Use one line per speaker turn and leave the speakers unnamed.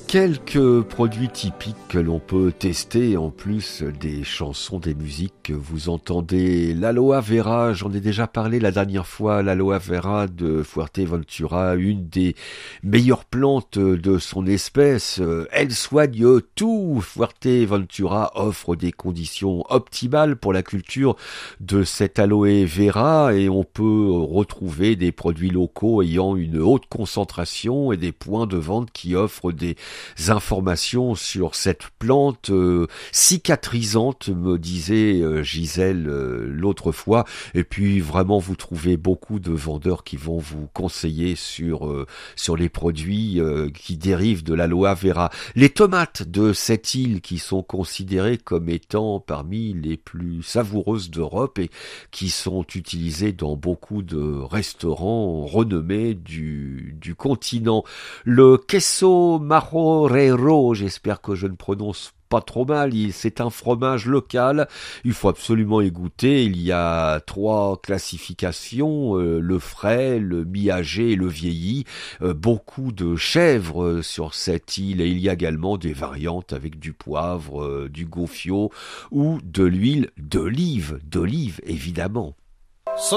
Quelques produits typiques que l'on peut tester en plus des chansons, des musiques que vous entendez. L'aloe vera, j'en ai déjà parlé la dernière fois, l'aloe vera de Fuerteventura, une des meilleures plantes de son espèce. Elle soigne tout. Fuerteventura offre des conditions optimales pour la culture de cette aloe vera et on peut retrouver des produits locaux ayant une haute concentration et des points de vente qui offrent des informations sur cette plante cicatrisante, me disait Gisèle l'autre fois. Et puis vraiment vous trouvez beaucoup de vendeurs qui vont vous conseiller sur les produits qui dérivent de l'aloe vera. Les tomates de cette île qui sont considérées comme étant parmi les plus savoureuses d'Europe et qui sont utilisées dans beaucoup de restaurants renommés du continent. Le queso marrorero, j'espère que je ne prononce pas trop mal, c'est un fromage local, il faut absolument y goûter. Il y a 3 classifications, le frais, le mi-âgé et le vieilli, beaucoup de chèvres sur cette île, et il y a également des variantes avec du poivre, du gofio ou de l'huile d'olive évidemment.